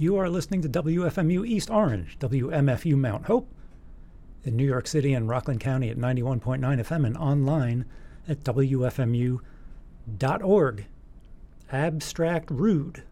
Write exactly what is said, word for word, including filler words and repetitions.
You are listening to W F M U East Orange, W M F U Mount Hope, in New York City and Rockland County at ninety-one point nine F M and online at W F M U dot org. Abstract Rude